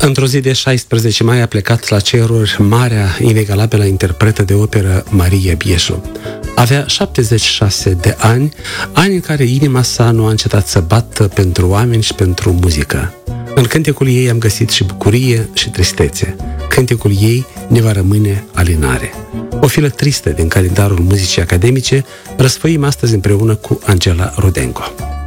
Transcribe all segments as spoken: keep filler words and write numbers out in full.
Într-o zi de șaisprezece mai a plecat la ceruri marea, inegalabilă interpretă de operă Maria Bieșu. Avea șaptezeci și șase de ani, ani în care inima sa nu a încetat să bată pentru oameni și pentru muzică. În cântecul ei am găsit și bucurie și tristețe. Cântecul ei ne va rămâne alinare. O filă tristă din calendarul muzicii academice răsfăim astăzi împreună cu Angela Rudenko.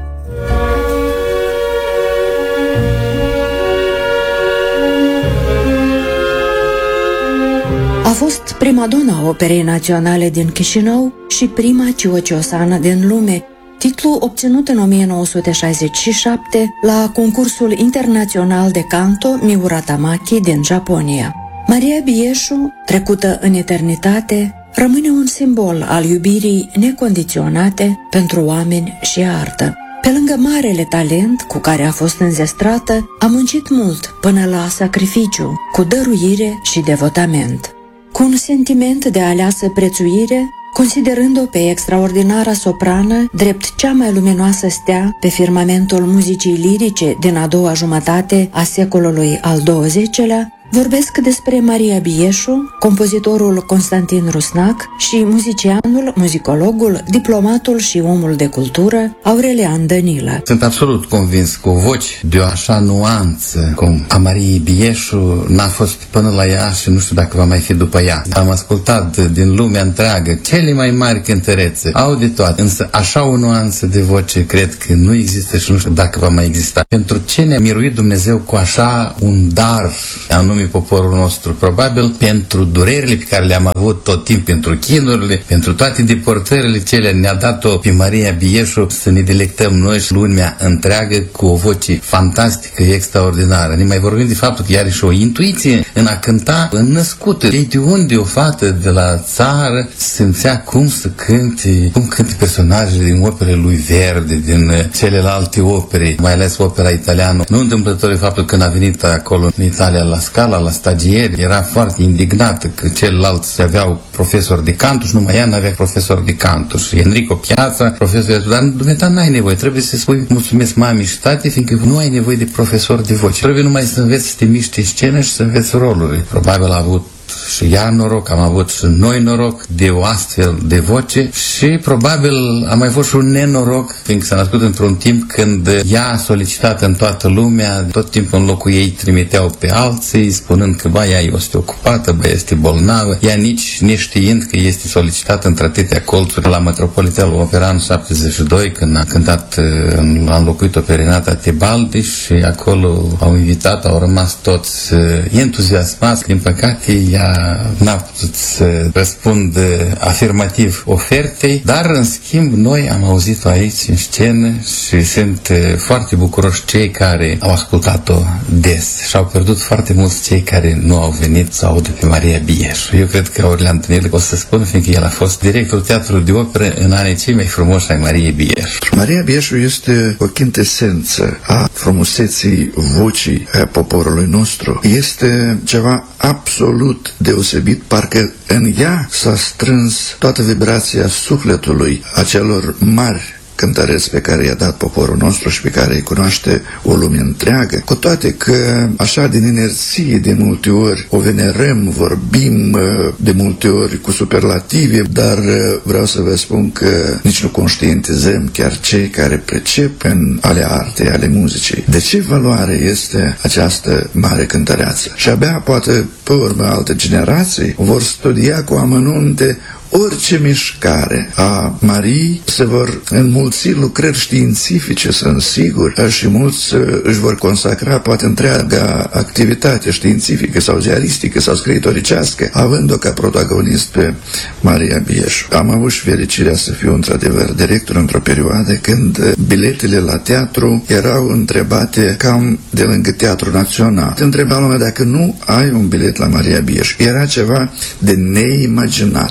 A fost primadona Operei Naționale din Chișinău și prima ciociosană din lume, titlu obținut în o mie nouă sute șaizeci și șapte la concursul internațional de canto Miura Tamaki din Japonia. Maria Bieșu, trecută în eternitate, rămâne un simbol al iubirii necondiționate pentru oameni și artă. Pe lângă marele talent cu care a fost înzestrată, a muncit mult până la sacrificiu, cu dăruire și devotament. Cu un sentiment de aleasă prețuire, considerând-o pe extraordinara soprană drept cea mai luminoasă stea pe firmamentul muzicii lirice din a doua jumătate a secolului al douăzecelea, vorbesc despre Maria Bieșu, compozitorul Constantin Rusnac și muzicianul, muzicologul, diplomatul și omul de cultură Aurelian Danilă. Sunt absolut convins că o voce de o așa nuanță cum a Mariei Bieșu n-a fost până la ea și nu știu dacă va mai fi după ea. Am ascultat din lumea întreagă cele mai mari cântărețe, au de toate, însă așa o nuanță de voce cred că nu există și nu știu dacă va mai exista. Pentru ce ne-a miruit Dumnezeu cu așa un dar anume poporul nostru, probabil pentru durerile pe care le-am avut tot timp, pentru chinurile, pentru toate deportările cele, ne-a dat-o pe Maria Bieșu să ne delectăm noi și lumea întreagă cu o voce fantastică, extraordinară. Ne mai vorbim de faptul că are și o intuiție în a cânta înnăscută. Ei, de unde o fată de la țară simțea cum să cânte, cum cânte personajele din operele lui Verdi, din celelalte opere, mai ales opera italiană. Nu întâmplător faptul că când a venit acolo în Italia la Scala, la stagieri, era foarte indignată că ceilalți aveau profesor de canto și numai ea n-avea profesor de canto. Și Enrico Piazza, profesor de... Dar dumneata n-ai nevoie, trebuie să spui mulțumesc mami și tate, fiindcă nu ai nevoie de profesor de voce. Trebuie numai să înveți să te miști scenă și să înveți roluri. Probabil a avut și ea noroc, am avut și noi noroc de o astfel de voce și probabil a mai fost și un nenoroc, fiindcă s-a născut într-un timp când ea a solicitat în toată lumea, tot timpul în locul ei trimiteau pe alții, spunând că ba, ea este ocupată, ba, este bolnavă, ea nici neștiind că este solicitată între atâtea colțuri la Metropolitanul Opera în șaptezeci și doi, când a cântat, a înlocuit-o pe Renata Tebaldi și acolo au invitat, au rămas toți entuziasmați. Din păcate, ea n-a putut să răspundă afirmativ ofertei, dar în schimb noi am auzit-o aici în scenă și sunt foarte bucuroși cei care au ascultat-o des și au pierdut foarte mulți cei care nu au venit să audă pe Maria Bieșu. Eu cred că Aurelian Danilă o să spun, fiindcă el a fost directorul Teatrului de Operă în anii cei mai frumoși ai Mariei Bieșu. Maria Bieșu este o chintesență a frumuseții vocii a poporului nostru. Este ceva absolut deosebit, parcă în ea s-a strâns toată vibrația sufletului acelor mari cântăreți pe care i-a dat poporul nostru și pe care îi cunoaște o lume întreagă. Cu toate că așa din inerție de multe ori o venerăm, vorbim de multe ori cu superlative, dar vreau să vă spun că nici nu conștientizăm chiar cei care pricep în ale artei, ale muzicii. De ce valoare este această mare cântăreață? Și abia poate pe urmă alte generații vor studia cu amănunte orice mișcare a Mariei, se vor înmulți lucrări științifice, sunt sigur, și mulți își vor consacra poate întreaga activitate științifică sau ziaristică sau scriitoricească, având-o ca protagonist pe Maria Bieșu. Am avut și fericirea să fiu într-adevăr director într-o perioadă când biletele la teatru erau întrebate cam de lângă Teatrul Național. Te întreba lumea dacă nu ai un bilet la Maria Bieșu. Era ceva de neimaginat. Acele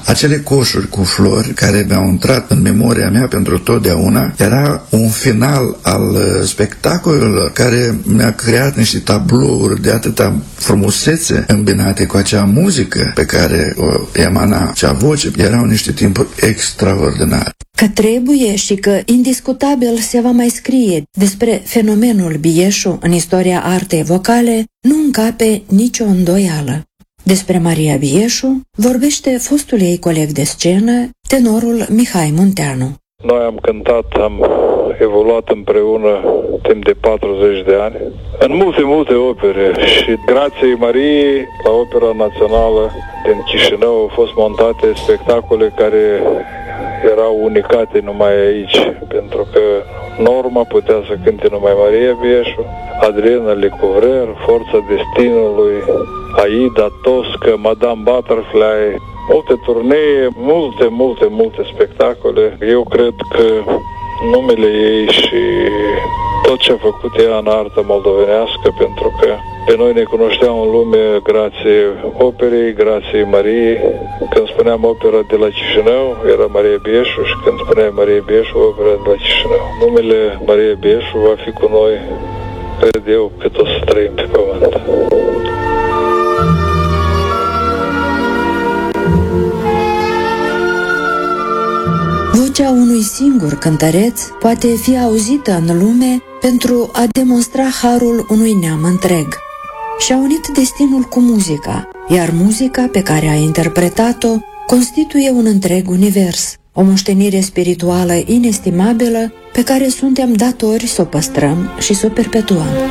coșuri cu flori care mi-au intrat în memoria mea pentru totdeauna. Era un final al spectacolelor care mi-a creat niște tablouri de atâta frumusețe îmbinate cu acea muzică pe care o emana acea voce. Erau niște timpuri extraordinare. Că trebuie și că indiscutabil se va mai scrie despre fenomenul Bieșu în istoria artei vocale, nu încape nicio îndoială. Despre Maria Bieșu vorbește fostul ei coleg de scenă, tenorul Mihai Munteanu. Noi am cântat, am evoluat împreună timp de patruzeci de ani în multe, multe opere și grație Mariei la Opera Națională din Chișinău au fost montate spectacole care erau unicate numai aici, pentru că Norma putea să cânte numai Maria Bieșu, Adriana Lecouvreur, Forța Destinului, Aida Tosca, Madame Butterfly, multe turnee, multe, multe, multe spectacole. Eu cred că numele ei și tot ce a făcut ea în artă moldovenească, pentru că pe noi ne cunoșteau în lume grație operei, grație Mariei. Când spuneam opera de la Chișinău, era Maria Bieșu, și când spuneam Maria Bieșu, opera de la Chișinău. Numele Maria Bieșu va fi cu noi, cred eu, cât o să trăim pe pământ. Vocea unui singur cântăreț poate fi auzită în lume pentru a demonstra harul unui neam întreg. Și-a unit destinul cu muzica, iar muzica pe care a interpretat-o constituie un întreg univers, o moștenire spirituală inestimabilă pe care suntem datori să o păstrăm și să o perpetuăm.